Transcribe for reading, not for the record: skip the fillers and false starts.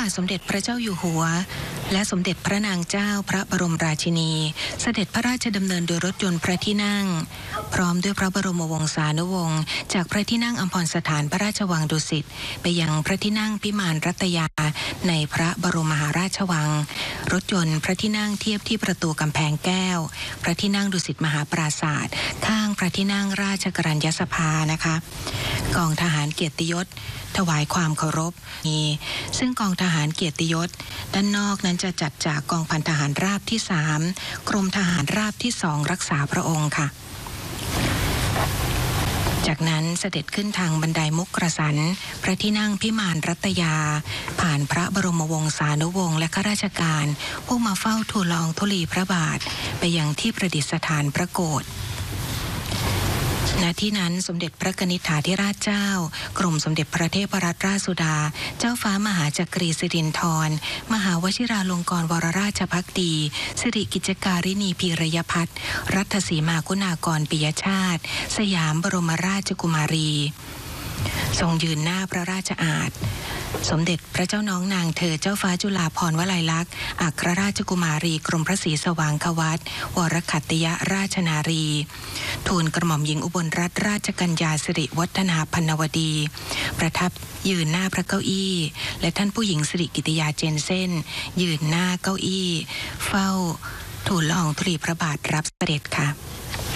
าทสมเด็จพระเจ้าอยู่หัวและสมเด็จพระนางเจ้าพระบรมราชินีเสด็จพระราชดำเนินโดยรถยนต์พระที่นั่งพร้อมด้วยพระบรมวงศานุวงศ์จากพระที่นั่งอัมพรสถานพระราชวังดุสิตไปยังพระที่นั่งพิมานรัตยาในพระบรมมหาราชวังรถยนต์พระที่นั่งเทียบที่ประตูกำแพงแก้วพระที่นั่งดุสิตมหาปราสาทข้างพระที่นั่งราชกรัญญสภานะคะกองทหารเกียรติยศถวายความเคารพนี้ซึ่งกองทหารเกียรติยศด้านนอกนั้นจะจัดจากกองพันทหารราบที่3กรมทหารราบที่2รักษาพระองค์ค่ะจากนั้นเสด็จขึ้นทางบันไดมุกกระสันพระที่นั่งพิมานรัตยาผ่านพระบรมวงศานุวงศ์และข้าราชการผู้มาเฝ้าทูลละอองธุลีพระบาทไปยังที่ประดิษฐานพระโกฐณที่นั้นสมเด็จพระกนิษฐาธิราชเจ้ากรมสมเด็จพระเทพรัตนราชสุดาเจ้าฟ้ามหาจักรีสิรินธรมหาวชิราลงกรณ์วรราชภักดีสิริกิจการิณีพีรยพัฒน์รัตสีมาคุณากรปิยชาติสยามบรมราชกุมารีทรงยืนหน้าพระราชอาณสมเด็จพระเจ้าน้องนางเธอเจ้าฟ้าจุฬาภรณ์วลัยลักษณ์อัครราชกุมารีกรมพระศรีสว่างควัตรวรขัตติยราชนารีทูลกระหม่อมหญิงอุบลรัตนราชกัญญาสิริวัฒนาพันวดีประทับยืนหน้าพระเก้าอี้และท่านผู้หญิงสิริกิติยาเจนเซ่นยืนหน้าเก้าอี้เฝ้าทูลละอองธุลีพระบาทรับเสด็จค่ะ